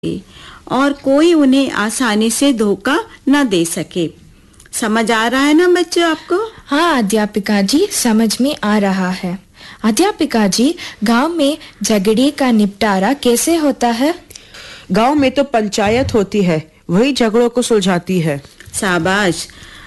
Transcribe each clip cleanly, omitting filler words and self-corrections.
और कोई उन्हें आसानी से धोखा न दे सके। समझ आ रहा है ना बच्चों आपको? हाँ अध्यापिका जी, समझ में आ रहा है। अध्यापिका जी, गांव में झगड़े का निपटारा कैसे होता है? गांव में तो पंचायत होती है, वही झगड़ों को सुलझाती है। शाबाश।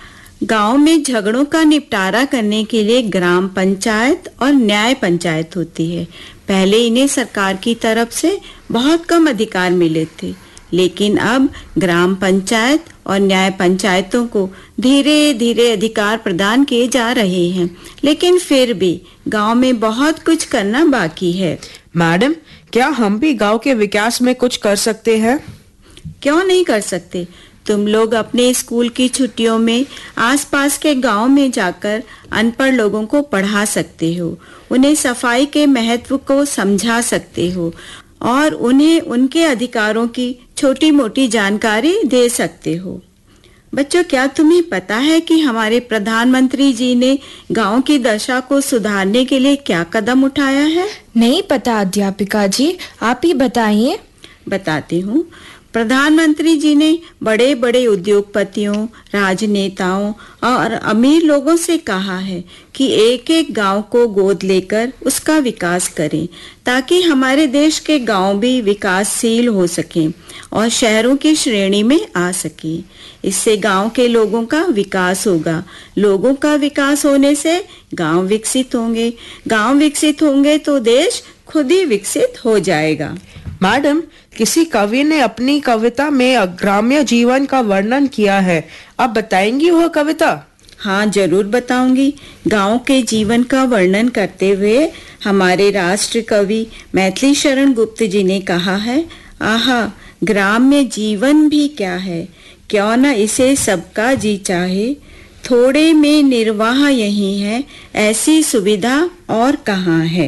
गांव में झगड़ों का निपटारा करने के लिए ग्राम पंचायत और न्याय पंचायत होती है। पहले इन्हें सरकार की तरफ से बहुत कम अधिकार मिले थे, लेकिन अब ग्राम पंचायत और न्याय पंचायतों को धीरे धीरे अधिकार प्रदान किए जा रहे हैं, लेकिन फिर भी गांव में बहुत कुछ करना बाकी है। मैडम, क्या हम भी गांव के विकास में कुछ कर सकते हैं? क्यों नहीं कर सकते। तुम लोग अपने स्कूल की छुट्टियों में आसपास के गांव में जाकर अनपढ़ लोगों को पढ़ा सकते हो, उन्हें सफाई के महत्व को समझा सकते हो और उन्हें उनके अधिकारों की छोटी मोटी जानकारी दे सकते हो। बच्चों, क्या तुम्हें पता है कि हमारे प्रधानमंत्री जी ने गांव की दशा को सुधारने के लिए क्या कदम उठाया है? नहीं पता अध्यापिका जी, आप ही बताइए। बताती हूँ। प्रधानमंत्री जी ने बड़े बड़े उद्योगपतियों, राजनेताओं और अमीर लोगों से कहा है कि एक एक गांव को गोद लेकर उसका विकास करें, ताकि हमारे देश के गांव भी विकासशील हो सकें और शहरों की श्रेणी में आ सकें। इससे गांव के लोगों का विकास होगा। लोगों का विकास होने से गांव विकसित होंगे। गांव विकसित होंगे तो देश खुद ही विकसित हो जाएगा। मैडम, किसी कवि ने अपनी कविता में ग्राम्य जीवन का वर्णन किया है, आप बताएंगी वह कविता? हाँ, जरूर बताऊंगी। गांव के जीवन का वर्णन करते हुए हमारे राष्ट्र कवि मैथिली शरण गुप्त जी ने कहा है, आहा ग्राम्य जीवन भी क्या है, क्यों न इसे सबका जी चाहे, थोड़े में निर्वाह यही है, ऐसी सुविधा और कहाँ है।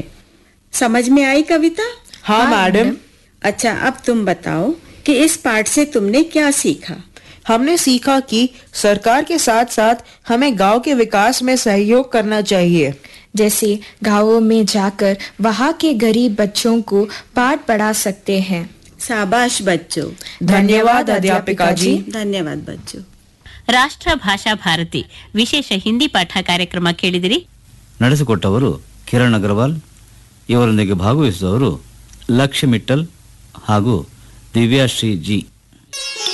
समझ में आई कविता? हाँ मैडम। अच्छा, अब तुम बताओ कि इस पाठ से तुमने क्या सीखा? हमने सीखा कि सरकार के साथ साथ हमें गांव के विकास में सहयोग करना चाहिए। जैसे गांवों में जाकर वहां के गरीब बच्चों को पाठ पढ़ा सकते हैं। शाबाश बच्चों। धन्यवाद अध्यापिका जी। धन्यवाद बच्चों। ರಾಷ್ಟ್ರ ಭಾಷಾ ಭಾರತಿ ವಿಶೇಷ ಹಿಂದಿ ಪಾಠ ಕಾರ್ಯಕ್ರಮ ಕೇಳಿದಿರಿ. ನಡೆಸಿಕೊಟ್ಟವರು ಕಿರಣ್ ಅಗರ್ವಾಲ್. ಇವರೊಂದಿಗೆ ಭಾಗವಹಿಸಿದವರು ಲಕ್ಷ್ಮಿ ಮಿಟ್ಟಲ್ ಹಾಗೂ ದಿವ್ಯಾಶ್ರೀ ಜಿ.